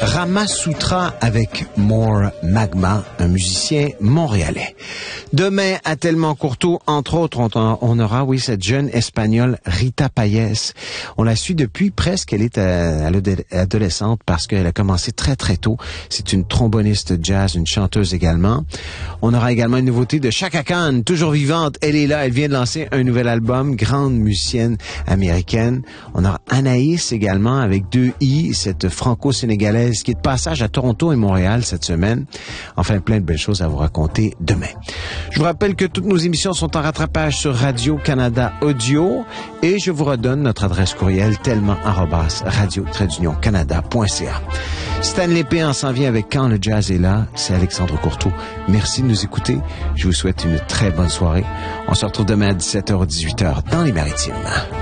Rama Sutra avec More Magma, un musicien montréalais. Demain, à Tellement Courteau, entre autres, on aura, oui, cette jeune Espagnole Rita Payés. On la suit depuis presque, elle est adolescente parce qu'elle a commencé très très tôt. C'est une tromboniste jazz, une chanteuse également. On aura également une nouveauté de Chaka Khan, toujours vivante. Elle est là, elle vient de lancer un nouvel album, grande musicienne américaine. On aura Anaïs également avec 2 I, cette franco-sénégalaise qui est de passage à Toronto et Montréal cette semaine. Enfin, plein de belles choses à vous raconter demain. Je vous rappelle que toutes nos émissions sont en rattrapage sur Radio-Canada Audio et je vous redonne notre adresse courriel tellement@radio-canada.ca. Stanley Péan s'en vient avec Quand le jazz est là. C'est Alexandre Courteau. Merci de nous écouter. Je vous souhaite une très bonne soirée. On se retrouve demain à 17h-18h dans les Maritimes.